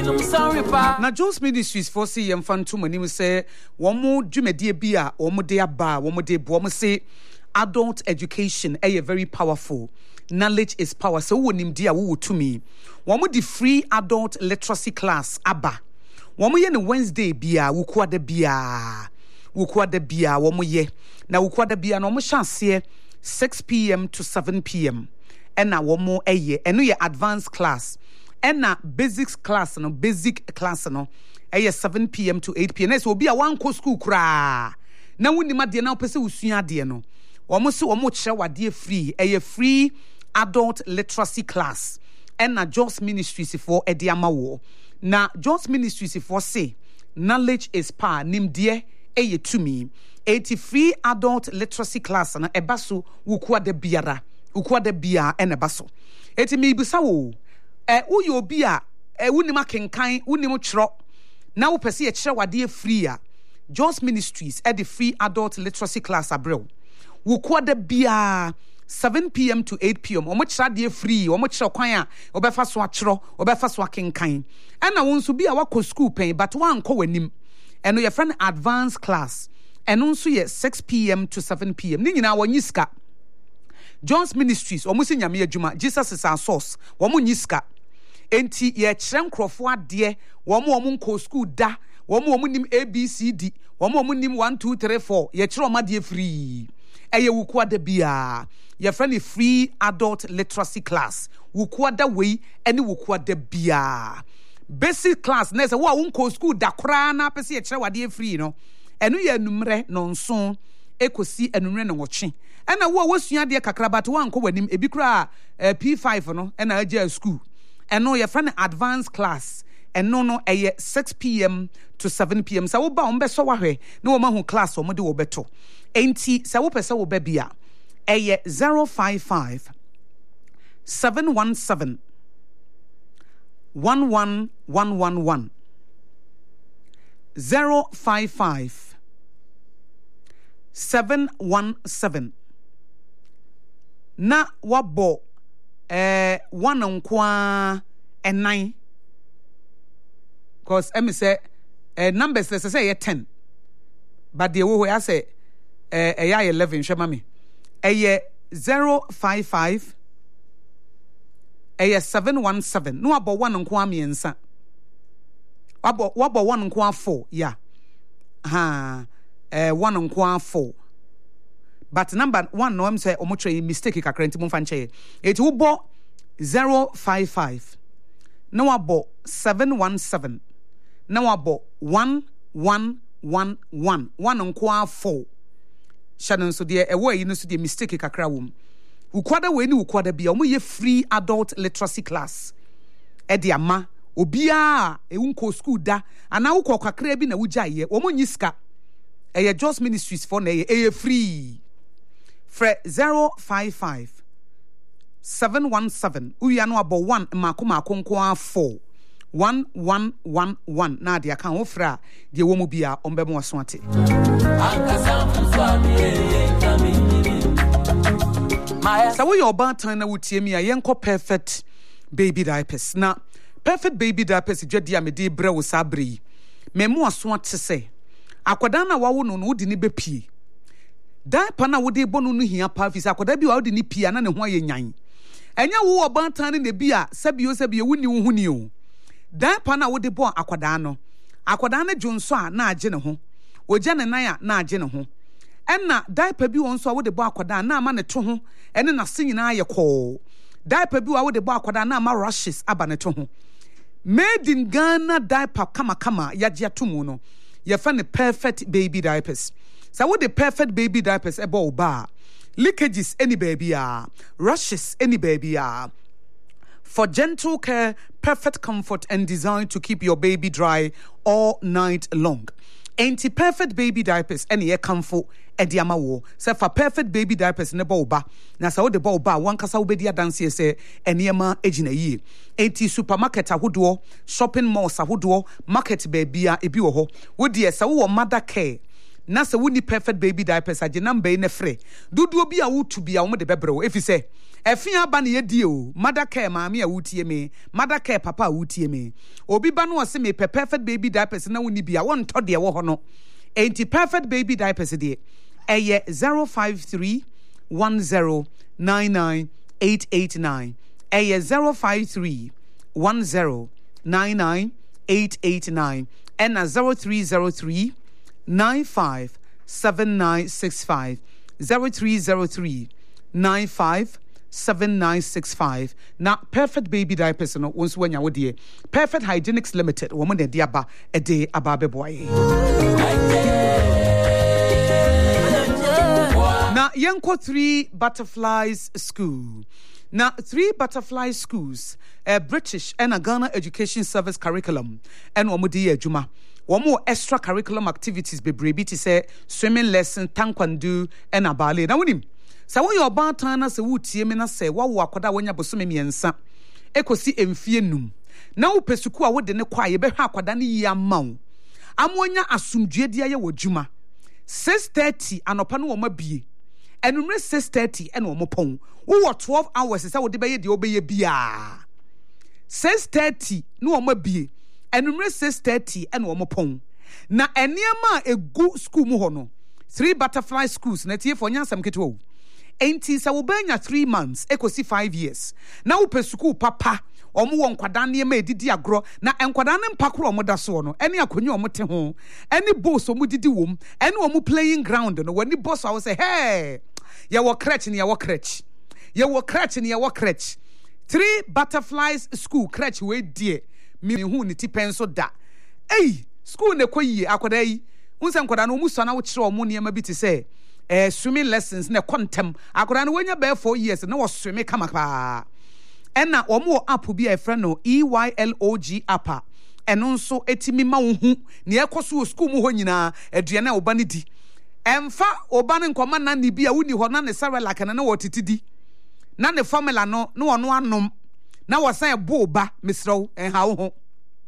Na Jones Ministries for see yem fan to mani say womo dwumedie bi a womo de aba womo de bo say adult education very powerful. Knowledge is power. So wonim dia wo to me. Womo the free adult literacy class aba. Womo ye no Wednesday bia wo kwada bia. Wo kwada bia womo ye. Na wo kwada bia no mo chance 6 p.m. to 7 p.m. Ena womo eno ye advanced class. Ena basics class no 7 p.m. to 8 p.m. So be a one co school kra. Na woni ma de na opese usua de no. Womo se womo kire wade free. Free adult literacy class. Ena Jones Ministries for ediama wo. Na Jones Ministries for say knowledge is power. Nimde to me. 80 free adult literacy class na ebaso wukwa de biara. Wukwa de bia ena baso. Eti mi bisa wo uyo obi a wunim akenkan wunim chro na wo pese ye kire wade free a Jones Ministries the free adult literacy class abrel wo kwada bia 7 p.m. to 8 p.m. omo kire de free omo kire kwan a obefa so akiro obefa so akenkan na wo nso bi a wako school pen but wan ko wanim eno ye friend advanced class eno nso ye 6 p.m. to 7 p.m. ni nyina wonyi ska Jones Ministries omo se nyame adwuma Jesus is our source womo nyiska enti ye kire nkrofo ade womo nko school da womo nim ABCD womo nim 1 2 3 4 ye kire omade free eye wukwada bia ye friend free adult literacy class wukwada wei ene wukwada bia basic class na se wo nko school da kra na pese ye kire wade free no eno ye numre no nso ekosi enumre no wotwe ena wo wosua de kakrabat wo anko wanim ebi kra P5 no ena agia school eno ye friend advanced class eno no 6 p.m. to 7 p.m. sa wo ba on be so wahwe na wo ma hu class wo de wo beto enti sa wo pese wo ba bia 055 717 11111 055 717 na wabo one nkwa enan cause emi say numbers say 10 but the wo ya say 11 shema me 055 717 no wabo one nkwa miensa wabo one nkwa 4 yeah one nkwa 4 but number 1 no am say omotre mistake kakra nti momfa nche it wo bo 055 no wabo 717 no wabo 1111 one nkwa 4 shanon so de ewo yi no so de mistake kakra wom ukwada we ni ukwada bia omo ye free adult literacy class de ama obia ewunko school da ana wo kakra bi na wujaye omo nyiska Jones Ministries for na free Fre 055 717 uya no abo 1 mako nko 4 1111 na de aka ho fra de wo mu bia ombe mo so ate sa wo your bad time na wutie mi a yenko perfect baby diapers na perfect baby diapers dwade a me de bre wo sabre memo aso ate se akwada na wawo no wodi ni bepie diaper na wodi bonu no hia pa fisa akwada bi wodi ni pia na ne ho ayenyan enya wo obantan ne bi a sabio wuni wo huni o diaper na wodi bo akwada no jonso a na age ne ho oja ne nan a na age ne ho enna diaper bi won so a wodi bo akwada na ama ne to ho ene na se nyina ayekọ diaper bi wodi bo akwada na ama rashes aba ne to ho made in Ghana diaper kama yagia tumu no you find the perfect baby diapers. So what the perfect baby diapers about bar leakages any baby rashes any baby for gentle care, perfect comfort and designed to keep your baby dry all night long. Perfect baby diapers any comfort ediama wo. So for perfect baby diapers ne ba na sa wo de ba wan kasa wo bedia dance say eniema ejina yi. Supermarket ahodo, shopping malls ahodo, market baby ebi wo ho. Wo de sa wo mother care. Na sa wo ni perfect baby diapers agye number ne frɛ. Dudu obi a wo tu bia wo de bebrɛ wo efi sɛ Efia ba ne yedi o, mother care maami a wutie me, mother care papa a wutie me. Obi ba no ose me perfect baby diapers na woni bia won to de wo ho no. Enti perfect baby diapers de eye 053 1099889 eye 053 1099889 and 0303 957965 0303 957965 na perfect baby diapers no once when you dear Perfect Hygienics Limited woman de diaba a day ababe boy na yanko 3 Butterflies School. Now, 3 Butterfly Schools, a British and a Ghana Education Service curriculum, and Omudi Juma. One more extra curriculum activities be brave to say swimming lesson, taekwondo, and a ballet. Now, with him, so when you're about time, as a wood, Yemina say, what wakoda when you bosumi miensa, ekosi emfienum. Now, Pesukua would the quiet, be hakwadani yamau. Amonya asumdue dia ye wajuma. 6:30 and upon woma bie. And 6:30 and woma pon. Who 12 hours is how de be obey bia. 6:30 no woma bie. And 6:30 and woma pon. Na eniema e go school mu hono. 3 Butterfly Schools na tie for nyansam ketwo. Enti sa wo banya 3 months ekosi 5 years. Na wo pesuku papa omo won kwada ne ma edidi agro na enkwada ne mpakro omo da so no ene akonyi omo te ho ene boss omo didi wom ene omo playing ground no wani boss I say hey ya wo crutch ne ya wo crutch ya wo crutch ne ya wo crutch 3 Butterflies School crutch we die mi hu ne tipen so da school ne koyi akwada yi unsa nkwada no muso na wo kire omo ne ma bi te say swimming lessons na kontem akwada no wanya be 4 years na wo swim kama pa ena omo app bi a friend no EYLOG app eno nso etimi ma wo hu ne ekoso school mu ho nyina aduane a oba ne di emfa oba ne nkoma na ne bi a woni ho na ne sarela kana na wotitidi na ne formula no na wono anom na wosan ebo oba misrew enha wo ho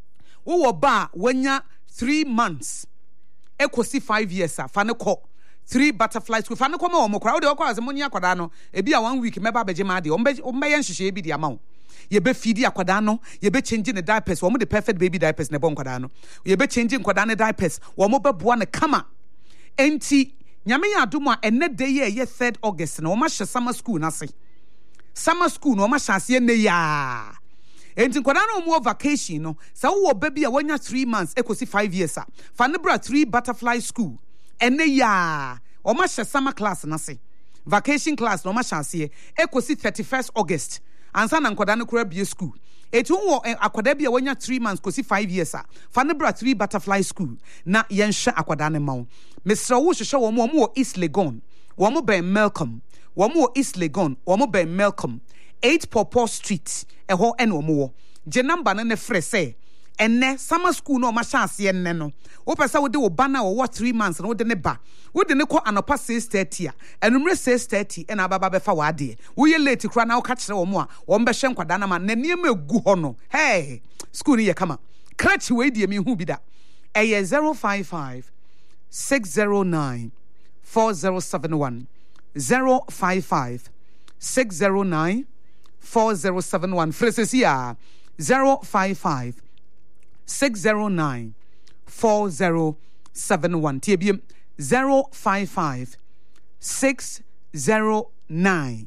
wo ba wanya 3 months ekosi 5 years fa ne ko 3 Butterflies School fa ne koma omo kora wo de okwa asemonya akwada no ebi a 1 week meba beje ma de ombe ye nhihye ebi de ama ye be feed akwada no ye be change the diapers wo mo the perfect baby diapers ne bon kwada no ye be change kwada ne diapers wo mo be boa ne kama enti nyame ya adomo a enne day ye 3rd August na wo ma hye summer school na se summer school no wo ma hye ase ne ya enti kwada no mo vacation no sa wo baby a wonya 3 months ekosi 5 years a fa ne bra 3 Butterfly School ene ya o ma hye summer class na se vacation class no ma hye ase ekosi 31st August ansa na nkoda ne kura bie school etu wo akwada bia wonya 3 months kosi 5 years a fa ne bra 3 Butterfly School na yen hye akwada ne mawo Mr. wo hye wo mo East Legon wo mo ben Malcolm wo mo East Legon wo mo ben Malcolm 8 Pawpaw Street eho ene wo mo je number ne frese enne summer school no ma chance enne no wo pesa wo de wo ba na wo 3 months no wo de ne ba wo de ne ko anopa 6:30 a enumre 6:30 ena baba be fa wa de wo ye late kura na wo ka kire wo mo a wo mbe hye nkwada na ma na niam egu ho no hey school ni ye kama crutch we die mi hu bi da eye 055 609 4071 055 609 4071 Fresesia 055 609 4071 TBM 055 609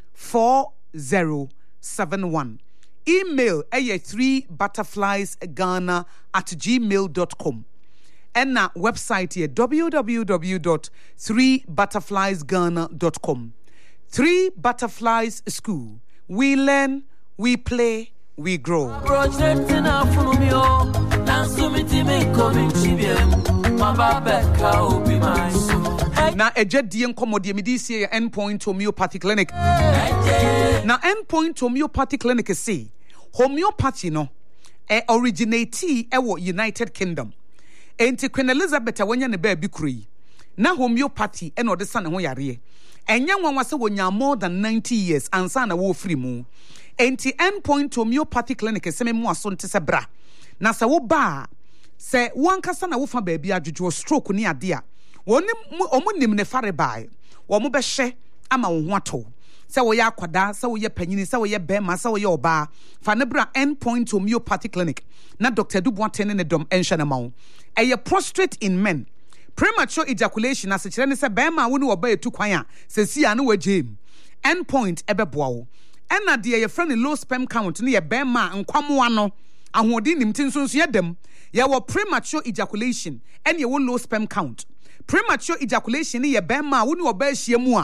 4071 email 3butterfliesghana@gmail.com and na website here www.3butterfliesghana.com 3 Butterflies School. We learn, we play, we grow. Na ejedi enkomodie medisi Endpoint Homeopathy Clinic. Na Endpoint Homeopathy Clinic say homeopathy no originate ewo United Kingdom. Enti Queen Elizabeth wanya ne ba bi kuri. Na homeopathy eno de sa ne ho yare. Enya nwanwa se wonya more than 90 years ansa na wo free mu. Enti Endpoint Homeopathy Clinic se me mu aso nte se bra. Na se wo ba se wankasa na wo fa ba bi adwodwo stroke ni ade a. Woni omunim ne fare bai. Wo mo be hye ama wo ho ato. sɛ woyɛ akwada sɛ woyɛ panyini sɛ woyɛ bɛrima sɛ woyɛ ɔbaa fa ne bra Endpoint Homeopathy Clinic na Dr. Duboate ne dom ɛnhwɛ ne ma wo ɛyɛ prostrate in men premature ejaculation asekyerɛ ne sɛ bɛrima a wo ne ɔbaa etu kwan a sɛsi a ne wagye Endpoint ɛbɛboa wo ɛna deɛ yɛfrɛ ne low sperm count ne yɛ bɛrima a nkwamoa no ahoɔden nim ti nso yɛ dɛm yɛwɔ premature ejaculation ɛne yɛwɔ low sperm count premature ejaculation ne yɛ bɛrima a wo ne ɔbaa ahyia mu a